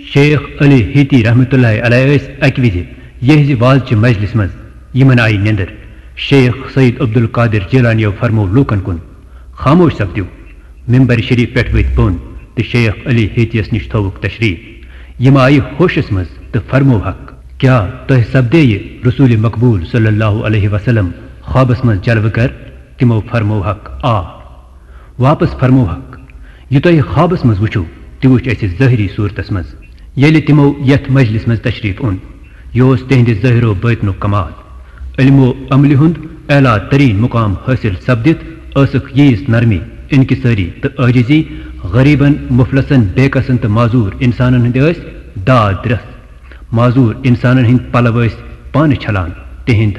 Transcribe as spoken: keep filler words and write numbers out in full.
शेख अली हीती रहमतुल्लाहि अलैहि अक विज यह वाज मजलिस मज यमन आई निंदर शेख सईद अब्दुल कादिर जिलानियो फरमो लूकन कुन खामोश सपद्यू मिंबर शरीफ पे वत बोन तो शेख अली हीतियस निश थोक तशरीफ यम आई होशस मज तो फरमो हक क्या तह सपदे ये रसूल मकबूल सल्लल्लाहु अलैहि वसल्लम ख्वाबस मज जलव कर तिमो फरमो हक आ वापस फरमो हक यह तह ख्वाबस मज वुचो ति वुच अस ज़ाहिरी सूरतस मज येले तिमो यथ मजलिस मज तशरीफ ओन यह तहंद ज़ाहिरो बैतनो कमाल इल्मो अमलि हुंद एला तरीन मुकाम हासिल सपदित असक यीस नरमी इनकिसारी तो आजिजी गरीबन मुफलसन बेकसन तो माजूर इंसानन हंद दाद रस माजूर इंसानन हंद पलव पान छलान तिहिंद